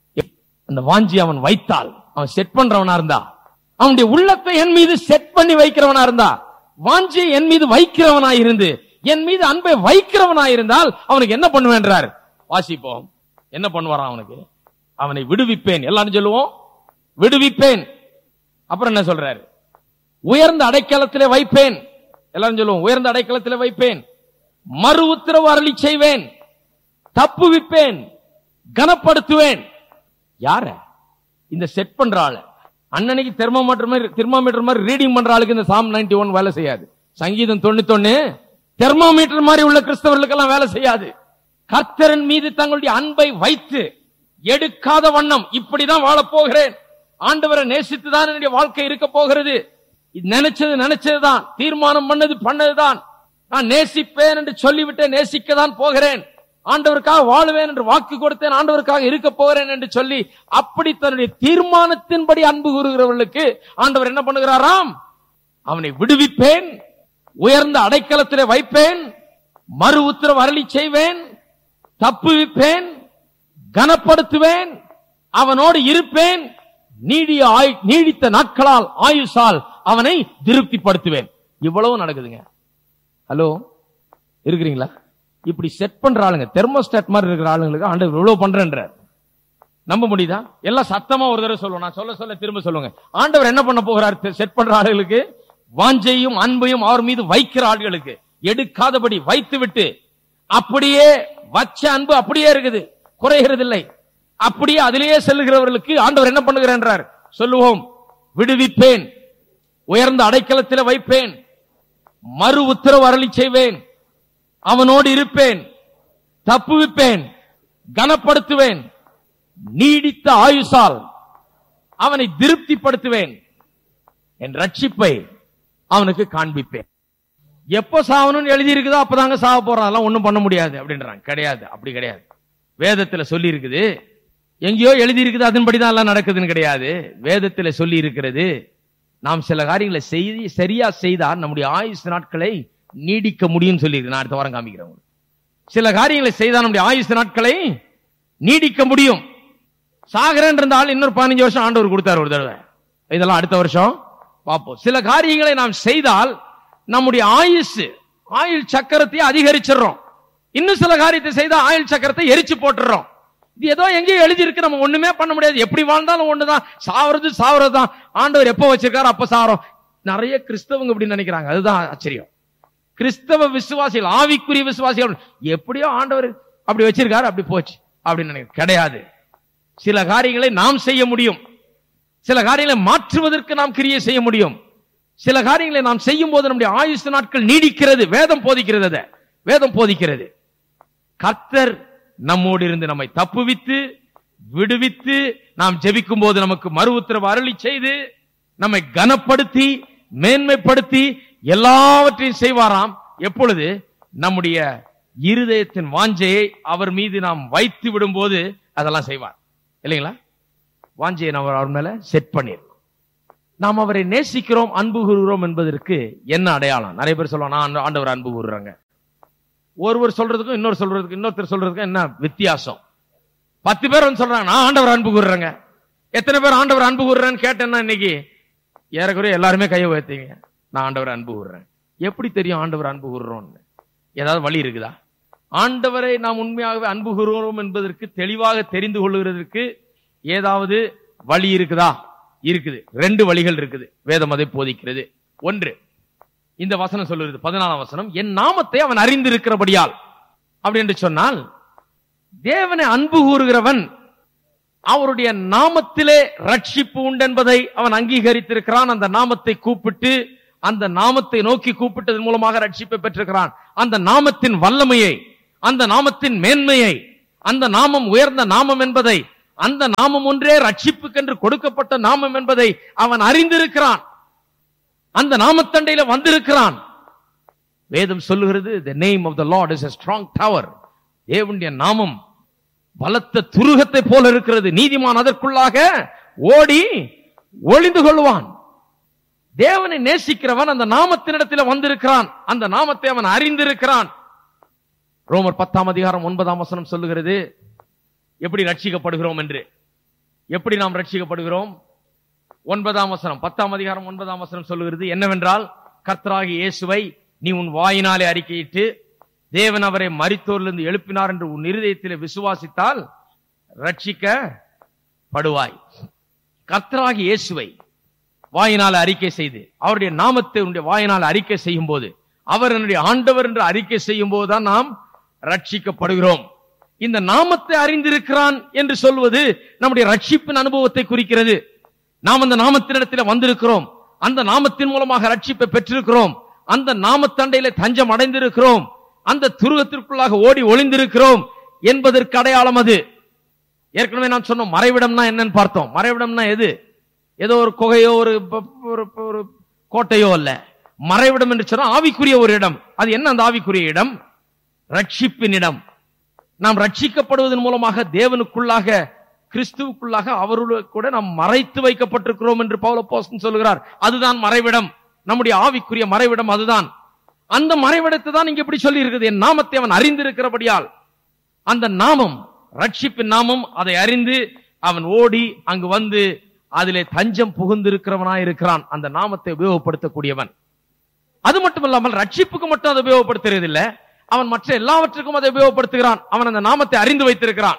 A: அந்த வாஞ்சி அவன் வைத்தால், அவன் செட் பண்றவனா இருந்தா, அவனுடைய உள்ளத்தை என் மீது செட் பண்ணி வைக்கிறவனா இருந்தா, வாஞ்சியை என் மீது வைக்கிறவனா இருந்து என் மீது அன்பை வைக்கிறவனா இருந்தால் அவனுக்கு என்ன பண்ணுவேன்றார். வாசிப்போம், என்ன பண்ணுவாராம் அவனுக்கு? அவனை விடுவிப்பேன். எல்லாரும் சொல்லுவோம், விடுவிப்பேன். அப்புறம் என்ன சொல்றாரு? உயர்ந்த அடைக்கலத்திலே வைப்பேன். எல்லாரும் சொல்லுவோம், உயர்ந்த அடைக்கலத்திலே வைப்பேன். மறு உத்தரவு அருளி செய்வேன், தப்புவிப்பேன், கனப்படுத்துவேன். யார? இந்த செட் பண்ற ஆளு. அன்னைக்கு தெர்மோமீட்டர் மாதிரி ரீடிங் பண்ற ஆளுக்கு இந்த சாம் 91 வேலை செய்யாது. சங்கீதம் 91 தெர்மோமீட்டர் மாதிரி உள்ள கிறிஸ்தவர்களுக்கெல்லாம் வேலை செய்யாது. கர்த்தரின் மீது தங்களுடைய அன்பை வைத்து எடுக்காத வண்ணம் இப்படிதான் வாழப் போகிறேன், ஆண்டவரை நேசித்துதான் என்னுடைய வாழ்க்கை இருக்க போகிறது, நினைச்சதுதான், தீர்மானம் பண்ணதுதான், நான் நேசிப்பேன் என்று சொல்லிவிட்டேன், நேசிக்கதான் போகிறேன், ஆண்டவருக்காக வாழுவேன் என்று வாக்கு கொடுத்தேன், ஆண்டவருக்காக இருக்க போகிறேன் என்று சொல்லி அப்படி தன்னுடைய தீர்மானத்தின்படி அன்பு கூறுகிறவர்களுக்கு ஆண்டவர் என்ன பண்ணுகிறாராம்? அவனை விடுவிப்பேன், உயர்ந்த அடைக்கலத்திலே வைப்பேன், மறு உத்தரவு அருளி செய்வேன், தப்புவிப்பேன், கனப்படுத்துவேன், அவனோடு இருப்பேன், நீடித்த நாட்களால் ஆயுசால் அவனை திருப்திப்படுத்துவேன். இவ்வளவு நடக்குதுங்க. ஹலோ, இருக்கிறீங்களா? இப்படி செட் பண்ற ஆளுங்க, தெர்மோஸ்டாட் மாதிரி இருக்கிற ஆளுங்களுக்கு ஆண்டவர் இவ்வளவு பண்றேன்ற நம்ப முடியுதா? எல்லாம் சத்தமா ஒரு தடவை சொல்லுவோம், நான் சொல்ல திரும்ப சொல்லுங்க. ஆண்டவர் என்ன பண்ண போகிறார்? செட் பண்ற ஆளுகளுக்கு, வாஞ்சையும் அன்பையும் அவர் மீது வைக்கிற ஆளுகளுக்கு எடுக்காதபடி வைத்து விட்டு, அப்படியே வச்ச அன்பு அப்படியே இருக்குது, குறைகிறது இல்லை, அப்படியே அதிலேயே செல்லுகிறவர்களுக்கு ஆண்டவர் என்ன பண்ணுகிறார்? சொல்லுவோம், விடுவிப்பேன், உயர்ந்த அடைக்கலத்தில் வைப்பேன், மறு உத்தரவு அருளி செய்வேன், அவனோடு இருப்பேன், தப்புவிப்பேன், கனப்படுத்துவேன், நீடித்த ஆயுசால் அவனை திருப்திப்படுத்துவேன், என் ரட்சிப்பை அவனுக்கு காண்பிப்பேன். எப்ப சாவணும்னு எழுதி இருக்குதோ அப்பதாங்க சாவ போறான், அதெல்லாம் ஒண்ணும் பண்ண முடியாது அப்படின்றாங்க. கிடையாது, அப்படி கிடையாது. வேதத்துல சொல்லி இருக்குது, எங்கேயோ எழுதி இருக்குது அதன்படிதான் எல்லாம் நடக்குதுன்னு கிடையாது. வேதத்துல சொல்லி இருக்கிறது, நாம் சில காரியங்களை சரியா செய்தால் நம்முடைய ஆயுசு நாட்களை நீடிக்க முடியும் சொல்லி இருக்கு. நான் அடுத்த வாரம் காமிக்கிறேன். சில காரியங்களை செய்தால் நம்முடைய ஆயுசு நாட்களை நீடிக்க முடியும். சாகரன் இருந்தால் இன்னொரு 15 வருஷம் ஆண்டவர் கொடுத்தார் ஒரு தடவை, இதெல்லாம் அடுத்த வருஷம் பார்ப்போம். சில காரியங்களை நாம் செய்தால் நம்முடைய ஆயுள் சக்கரத்தை அதிகரிச்சிடறோம். இன்னும் சில காரியத்தை செய்தால் ஆயுள் சக்கரத்தை எரிச்சு போட்டுறோம். இது ஏதோ எங்கேயோ எழுதி இருக்கு, நம்ம ஒண்ணுமே பண்ண முடியாது. எப்படி வாழ்ந்தாலும் ஒண்ணுதான், சாவறதுதான். ஆண்டவர் எப்ப வச்சிருக்காரு அப்ப சாவறோம். நிறைய கிறிஸ்தவங்க இப்படி நினைக்கிறாங்க, அதுதான் ஆச்சரியம். கிறிஸ்தவ விசுவாசிகள், ஆவிக்குரிய விசுவாசிகள், எப்படியோ ஆண்டவர் அப்படி வச்சிருக்காரு, அப்படி போச்சு அப்படின்னு நினைக்க கிடையாது. சில காரியங்களை நாம் செய்ய முடியும், சில காரியங்களை மாற்றுவதற்கு நாம் கிரியை செய்ய முடியும். சில காரியங்களை நாம் செய்யும் போது நம்முடைய ஆயுசு நாட்கள் நீடிக்கிறது. வேதம் போதிக்கிறது. கர்த்தர் நம்மோடு இருந்து நம்மை தப்புவித்து விடுவித்து, நாம் ஜெபிக்கும் போது நமக்கு மறு உத்தரவு அருளி செய்து, நம்மை கனப்படுத்தி மேன்மைப்படுத்தி எல்லாவற்றையும் செய்வாராம். எப்பொழுது? நம்முடைய இருதயத்தின் வாஞ்சையை அவர் மீது நாம் வைத்து விடும் போது அதெல்லாம் செய்வார் இல்லைங்களா? வாஞ்சையை நாம் அவர் மேல செட் பண்ணிருக்கோம். நாம் அவரை நேசிக்கிறோம், அன்பு கூறுகிறோம் என்பதற்கு என்ன அடையாளம்? நிறைய பேர் சொல்லுவாங்க, நான் ஆண்டவர் அன்பு கூறுறாங்க. ஒருவர் சொல்றதுக்கும் இன்னொருத்தர் சொல்றதுக்கும் என்ன வித்தியாசம்? 10 பேர் வந்து சொல்றாங்க, நான் ஆண்டவர் அன்பு கூறுறேங்க. எத்தனை பேர் ஆண்டவர் அன்பு கூறுறேன்னு கேட்டேன்னா இன்னைக்கு ஏறக்குறைய எல்லாருமே கையை உயர்த்தீங்க, நான் ஆண்டவர் அன்பு கூறுறேன். எப்படி தெரியும் ஆண்டவர் அன்பு கூறுறோம்னு? ஏதாவது வழி இருக்குதா? ஆண்டவரை நாம் உண்மையாகவே அன்பு கூறுகிறோம் என்பதற்கு தெளிவாக தெரிந்து கொள்ளுகிறதற்கு ஏதாவது வழி இருக்குதா? இருக்குது. 2 வழிகள் இருக்குது, வேதம் அதை போதிக்கிறது. ஒன்று, இந்த வசனம் சொல்லுகிறது 14ஆம் வசனம், என் நாமத்தை அவன் அறிந்திருக்கிறபடியால். அப்படி என்று சொன்னால் தேவனை அன்பு கூறுகிறவன் அவருடைய நாமத்திலே ரட்சிப்பு உண்டு என்பதை அவன் அங்கீகரித்திருக்கிறான். அந்த நாமத்தை கூப்பிட்டு, அந்த நாமத்தை நோக்கி கூப்பிட்டதன் மூலமாக ரட்சிப்பை பெற்றிருக்கிறான். அந்த நாமத்தின் வல்லமையை, அந்த நாமத்தின் மேன்மையை, அந்த நாமம் உயர்ந்த நாமம் என்பதை, அந்த நாமம் ஒன்றே ரட்சிப்புக்கென்று கொடுக்கப்பட்ட நாமம் என்பதை அவன் அறிந்திருக்கிறான். அந்த நாமத்தண்டையில வந்திருக்கிறான். வேதம் சொல்லுகிறது, the name of the Lord is a strong tower. தேவனுடைய நாமம் பலத்த துருகத்தை போல இருக்கிறது. நீதிமான் அதற்குள்ளாக ஓடி ஒளிந்து கொள்வான். தேவனை நேசிக்கிறவன் அந்த நாமத்தினிடத்தில் வந்திருக்கிறான். அந்த நாமத்தை அவன் அறிந்திருக்கிறான். ரோமர் 10ஆம் அதிகாரம் 9ஆம் வசனம் சொல்லுகிறது எப்படி ரட்சிக்கப்படுகிறோம் என்று. எப்படி நாம் ரட்சிக்கப்படுகிறோம்? 9ஆம் வசனம், 10ஆம் அதிகாரம் 9ஆம் வசனம் சொல்லுகிறது என்னவென்றால், கர்த்தராகிய இயேசுவை நீ உன் வாயினாலே அறிக்கையிட்டு தேவன் அவரை மரித்தோரிலிருந்து எழுப்பினார் என்று உன் இருதயத்திலே விசுவாசித்தால் ரட்சிக்கப்படுவாய். கர்த்தராகிய இயேசுவை வாயினால் அறிக்கை செய்து, அவருடைய நாமத்தை உன்னுடைய வாயினால் அறிக்கை செய்யும் போது, அவர் என்னுடைய ஆண்டவர் என்று அறிக்கை செய்யும் போதுதான் நாம் ரட்சிக்கப்படுகிறோம். இந்த நாமத்தை அறிந்திருக்கிறான் என்று சொல்வது நம்முடைய ரட்சிப்பின் அனுபவத்தை குறிக்கிறது. நாம் அந்த நாமத்தினிடத்தில் வந்திருக்கிறோம். அந்த நாமத்தின் மூலமாக ரட்சிப்பை பெற்றிருக்கிறோம். அந்த நாமத்தண்டையிலே தஞ்சம் அடைந்திருக்கிறோம். அந்த துருகத்திற்குள்ளாக ஓடி ஒளிந்திருக்கிறோம் என்பதற்கு அடையாளம் அது. ஏற்கனவே நான் சொன்னோம், மறைவிடம்னா என்னன்னு பார்த்தோம். மறைவிடம்னா எது? ஏதோ ஒரு குகையோ ஒரு கோட்டையோ அல்ல. மறைவிடம் என்று சொன்னா ஆவிக்குரிய ஒரு இடம். அது என்ன அந்த ஆவிக்குரிய இடம்? ரட்சிப்பின் இடம். நாம் ரட்சிக்கப்படுவதன் மூலமாக தேவனுக்குள்ளாக, கிறிஸ்துவுக்குள்ளாக அவருடைய கூட நாம் மறைத்து வைக்கப்பட்டிருக்கிறோம் என்று பவுல் அப்போஸ்தலன் சொல்கிறார். அதுதான் மறைவிடம். நம்முடைய ஆவிக்குரிய மறைவிடம் அதுதான். அந்த மறைவிடத்தை தான் இங்க எப்படி சொல்லி இருக்குது, என் நாமத்தை அவன் அறிந்திருக்கிறபடியால். அந்த நாமம் ரட்சிப்பின் நாமம். அதை அறிந்து அவன் ஓடி அங்கு வந்து அதிலே தஞ்சம் புகுந்திருக்கிறவனாய் இருக்கிறான். அந்த நாமத்தை உபயோகப்படுத்தக்கூடியவன். அது மட்டுமல்லாமல் ரட்சிப்புக்கு மட்டும் அதை உபயோகப்படுத்துறதில்லை, அவன் மற்ற எல்லாவற்றுக்கும் அதை உபயோகப்படுத்துகிறான். அவன் அந்த நாமத்தை அறிந்து வைத்திருக்கிறான்.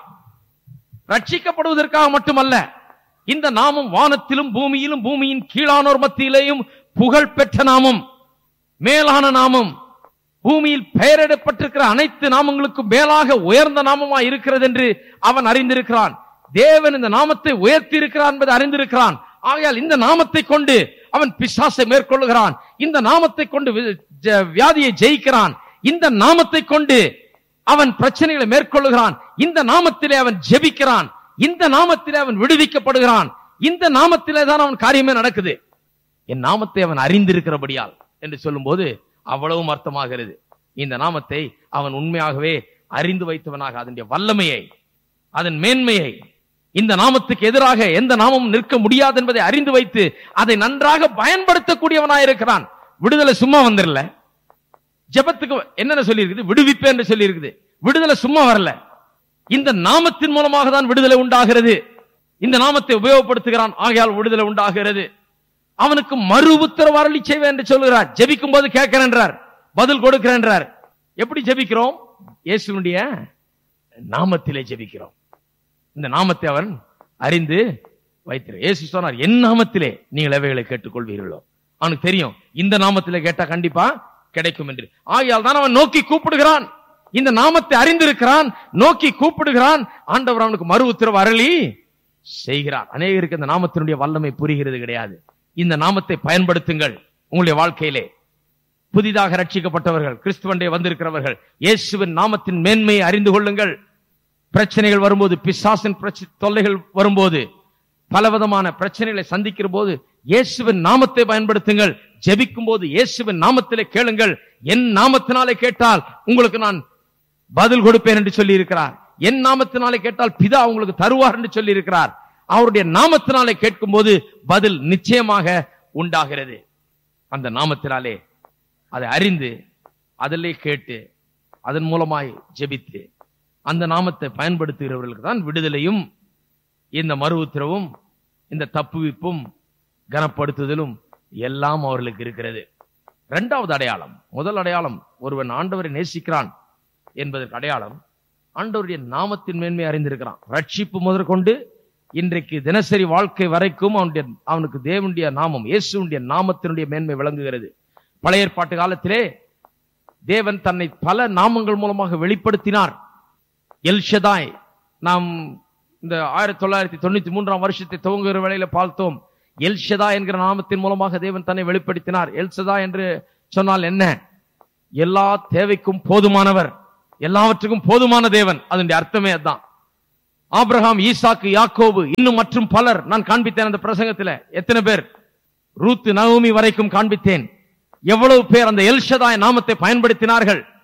A: ரட்சிக்கப்படுவதற்காக மட்டுமல்ல, இந்த நாமம் வானத்திலும் பூமியிலும் பூமியின் கீழானோர் மத்தியிலேயும் புகழ் பெற்ற நாமம், மேலான நாமம். பூமியில் பெயரிடப்பட்டிருக்கிற அனைத்து நாமங்களுக்கும் மேலாக உயர்ந்த நாமமா இருக்கிறது என்று அவன் அறிந்திருக்கிறான். தேவன் இந்த நாமத்தை உயர்த்தி இருக்கிறான் என்பதை அறிந்திருக்கிறான். ஆகையால் இந்த நாமத்தை கொண்டு அவன் பிசாசை மேற்கொள்ளுகிறான். இந்த நாமத்தை கொண்டு வியாதியை ஜெயிக்கிறான். இந்த நாமத்தை கொண்டு அவன் பிரச்சனைகளை மேற்கொள்ளுகிறான். இந்த நாமத்திலே அவன் ஜெபிக்கிறான். இந்த நாமத்திலே அவன் விடுவிக்கப்படுகிறான். இந்த நாமத்திலே தான் அவன் காரியமே நடக்குது. என் நாமத்தை அவன் அறிந்திருக்கிறபடியால் என்று சொல்லும் போது அவ்வளவும் அர்த்தமாகிறது. இந்த நாமத்தை அவன் உண்மையாகவே அறிந்து வைத்தவனாக, அதனுடைய வல்லமையை, அதன் மேன்மையை, இந்த நாமத்துக்கு எதிராக எந்த நாமமும் நிற்க முடியாது என்பதை அறிந்து வைத்து அதை நன்றாக பயன்படுத்தக்கூடியவனாயிருக்கிறான். விடுதலை சும்மா வந்துடல. ஜெபத்துக்கு என்னென்ன சொல்லி இருக்குது? விடுவிப்பே என்று சொல்லி இருக்குது. விடுதலை சும்மா வரல. இந்த நாமத்தின் மூலமாக தான் விடுதலை உண்டாகிறது. இந்த நாமத்தை உபயோகப்படுத்துகிறான். ஆகையால் விடுதலை உண்டாகிறது. அவனுக்கு மறு உத்தரவு அருளி செய்வேன் என்று சொல்கிறார். ஜெபிக்கும் போது கேட்கிறேன் என்றார், பதில் கொடுக்கிறேன் என்றார். எப்படி ஜெபிக்கிறோம்? இயேசுவினுடைய நாமத்திலே ஜெபிக்கிறோம். இந்த நாமத்தை அவன் அறிந்து வைத்திரு. இயேசு சொன்னார், என் நாமத்திலே நீங்கள் எவைகளை கேட்டுக்கொள்வீர்களோ. அவனுக்கு தெரியும் இந்த நாமத்திலே கேட்டா கண்டிப்பா கிடைக்கும் என்று. ஆகையால் தான் அவன் நோக்கி கூப்பிடுகிறான். இந்த நாமத்தை அறிந்திருக்கிறான், நோக்கி கூப்பிடுகிறான். ஆண்டவர் அவனுக்கு மறு உத்தரவு அருளி செய்கிறார். அநேகருக்கு இந்த நாமத்தினுடைய வல்லமை புரிகிறது கிடையாது. இந்த நாமத்தை பயன்படுத்துங்கள் உங்களுடைய வாழ்க்கையிலே. புதிதாக ரட்சிக்கப்பட்டவர்கள், கிறிஸ்துவண்டே வந்திருக்கிறவர்கள், இயேசுவின் நாமத்தின் மேன்மையை அறிந்து கொள்ளுங்கள். பிரச்சனைகள் வரும்போது, பிசாசின் தொல்லைகள் வரும்போது, பலவிதமான பிரச்சனைகளை சந்திக்கிற போது இயேசுவின் நாமத்தை பயன்படுத்துங்கள். ஜெபிக்கும் போது இயேசுவின் நாமத்திலே கேளுங்கள். என் நாமத்தினாலே கேட்டால் உங்களுக்கு நான் பதில் கொடுப்பேன் என்று சொல்லி இருக்கிறார். என் நாமத்தினாலே கேட்டால் பிதா உங்களுக்கு தருவார் என்று சொல்லி இருக்கிறார். அவருடைய நாமத்தினாலே கேட்கும் போது பதில் நிச்சயமாக உண்டாகிறது. அந்த நாமத்தினாலே அதை அறிந்து அதிலே கேட்டு அதன் மூலமாய் ஜெபித்து அந்த நாமத்தை பயன்படுத்துகிறவர்களுக்கு தான் விடுதலையும் இந்த மறு உத்தரவும் இந்த தப்புவிப்பும் கனப்படுத்துதலும் எல்லாம் அவர்களுக்கு இருக்கிறது. இரண்டாவது அடையாளம், முதல் அடையாளம் ஒருவன் ஆண்டவரை நேசிக்கிறான் என்பதற்கு அடையாளம் ஆண்டவருடைய நாமத்தின் மேன்மை அறிந்திருக்கிறான். ரட்சிப்பு முதற்கொண்டு இன்றைக்கு தினசரி வாழ்க்கை வரைக்கும் அவனுக்கு தேவனுடைய நாமம், இயேசுடைய நாமத்தினுடைய மேன்மை விளங்குகிறது. பழைய ஏற்பாட்டு காலத்திலே தேவன் தன்னை பல நாமங்கள் மூலமாக வெளிப்படுத்தினார். எல்ஷதாய், நாம் இந்த 1993 வருஷத்தை துவங்குகிற வேளையில பார்த்தோம். எல்ஷதா என்கிற நாமத்தின் மூலமாக தேவன் தன்னை வெளிப்படுத்தினார். எல்ஷதா என்று சொன்னால் என்ன? எல்லா தேவைக்கும் போதுமானவர், எல்லாவற்றுக்கும் போதுமான தேவன். அதனுடைய அர்த்தமே அதான். ஆபிரகாம், ஈசாக்கு, யாக்கோபு, இன்னும் மற்றும் பலர் நான் காண்பித்தேன் அந்த பிரசங்கத்தில். எத்தனை பேர்? ரூத், நகோமி வரைக்கும் காண்பித்தேன். எவ்வளவு பேர் அந்த எல்ஷதாய் நாமத்தை பயன்படுத்தினார்கள்.